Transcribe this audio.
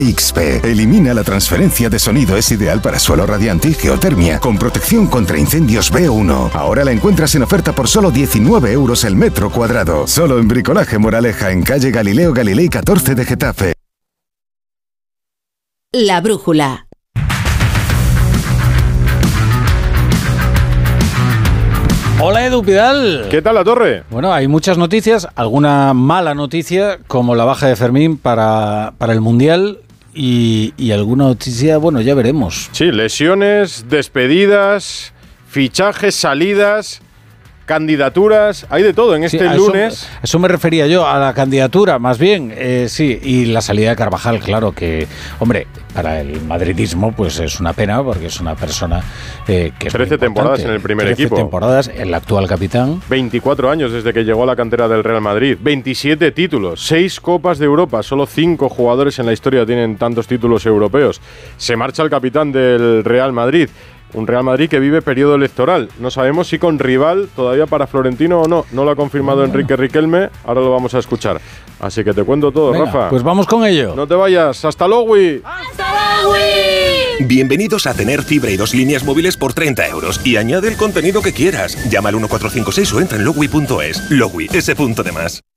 XP. Elimina la transferencia de sonido. Es ideal para suelo radiante y geotermia, con protección contra incendios B1. Ahora la encuentras en oferta por solo 19 euros el metro cuadrado. Solo en Bricolaje Moraleja, en calle Galileo Galilei 14 de Getafe. La brújula. Hola Edu Pidal. ¿Qué tal La Torre? Bueno, hay muchas noticias, alguna mala noticia como la baja de Fermín para el Mundial y alguna noticia, bueno, ya veremos. Sí, lesiones, despedidas, fichajes, salidas, candidaturas, hay de todo en este lunes. Eso me refería yo, a la candidatura, más bien, sí, y la salida de Carvajal, claro que, hombre, para el madridismo pues es una pena porque es una persona que es 13 temporadas en el primer equipo. 13 temporadas, el actual capitán. 24 años desde que llegó a la cantera del Real Madrid, 27 títulos, 6 Copas de Europa, solo 5 jugadores en la historia tienen tantos títulos europeos. Se marcha el capitán del Real Madrid. Un Real Madrid que vive periodo electoral. No sabemos si con rival todavía para Florentino o no. No lo ha confirmado Enrique Riquelme. Ahora lo vamos a escuchar. Así que te cuento todo, venga, Rafa. Pues vamos con ello. No te vayas. ¡Hasta luego! ¡Hasta luego! Bienvenidos a tener fibra y 2 líneas móviles por 30 euros. Y añade el contenido que quieras. Llama al 1456 o entra en logui.es. Logui, ese punto de más.